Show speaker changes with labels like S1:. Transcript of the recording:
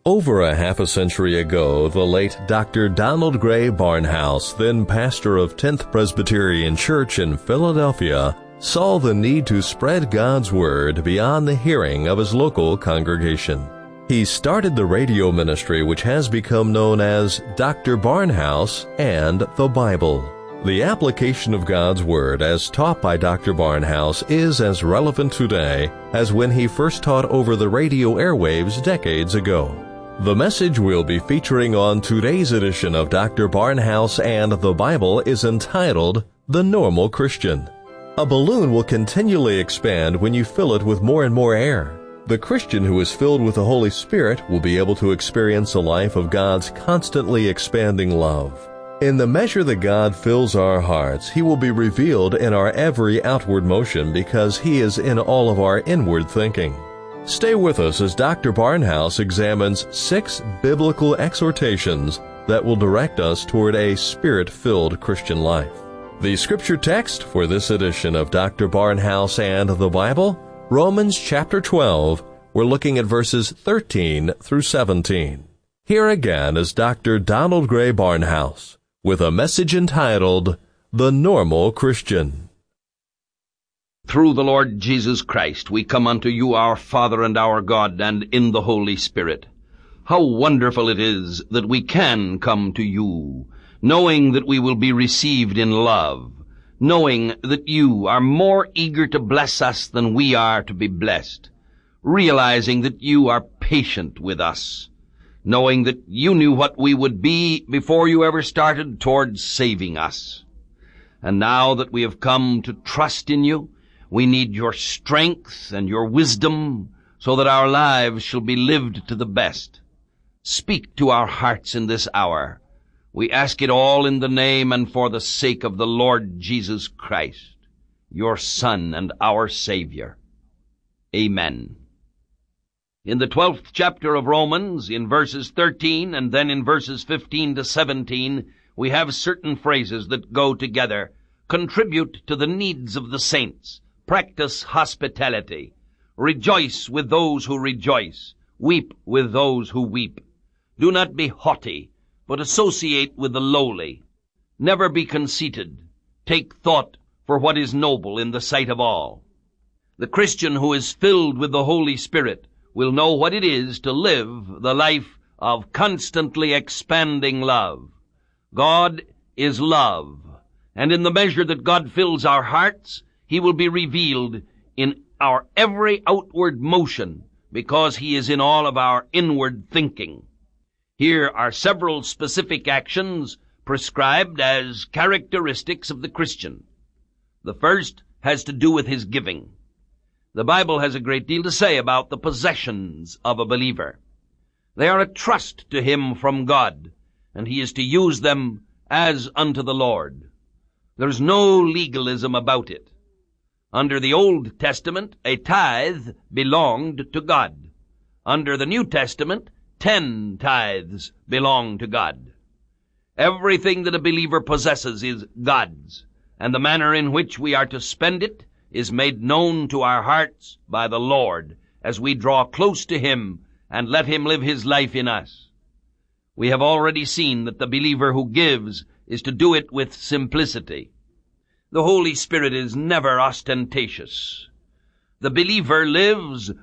S1: Over a half a century ago, the late Dr. Donald Gray Barnhouse, then pastor of 10th Presbyterian Church in Philadelphia, saw the need to spread God's Word beyond the hearing of his local congregation. He started the radio ministry which has become known as Dr. Barnhouse and the Bible. The application of God's Word as taught by Dr. Barnhouse is as relevant today as when he first taught over the radio airwaves decades ago. The message we'll be featuring on today's edition of Dr. Barnhouse and the Bible is entitled, The Normal Christian. A balloon will continually expand when you fill it with more and more air. The Christian who is filled with the Holy Spirit will be able to experience a life of God's constantly expanding love. In the measure that God fills our hearts, He will be revealed in our every outward motion because He is in all of our inward thinking. Stay with us as Dr. Barnhouse examines 6 biblical exhortations that will direct us toward a Spirit-filled Christian life. The scripture text for this edition of Dr. Barnhouse and the Bible, Romans chapter 12. We're looking at verses 13 through 17. Here again is Dr. Donald Gray Barnhouse with a message entitled, The Normal Christian.
S2: Through the Lord Jesus Christ, we come unto you, our Father and our God, and in the Holy Spirit. How wonderful it is that we can come to you, knowing that we will be received in love, knowing that you are more eager to bless us than we are to be blessed, realizing that you are patient with us, knowing that you knew what we would be before you ever started towards saving us. And now that we have come to trust in you, we need your strength and your wisdom so that our lives shall be lived to the best. Speak to our hearts in this hour. We ask it all in the name and for the sake of the Lord Jesus Christ, your Son and our Savior. Amen. In the 12th chapter of Romans, in verses 13 and then in verses 15 to 17, we have certain phrases that go together. Contribute to the needs of the saints. Practice hospitality. Rejoice with those who rejoice. Weep with those who weep. Do not be haughty, but associate with the lowly. Never be conceited. Take thought for what is noble in the sight of all. The Christian who is filled with the Holy Spirit will know what it is to live the life of constantly expanding love. God is love, and in the measure that God fills our hearts, He will be revealed in our every outward motion because He is in all of our inward thinking. Here are several specific actions prescribed as characteristics of the Christian. The first has to do with his giving. The Bible has a great deal to say about the possessions of a believer. They are a trust to him from God, and he is to use them as unto the Lord. There's no legalism about it. Under the Old Testament, a tithe belonged to God. Under the New Testament, 10 tithes belong to God. Everything that a believer possesses is God's, and the manner in which we are to spend it is made known to our hearts by the Lord as we draw close to Him and let Him live His life in us. We have already seen that the believer who gives is to do it with simplicity. The Holy Spirit is never ostentatious. The believer lives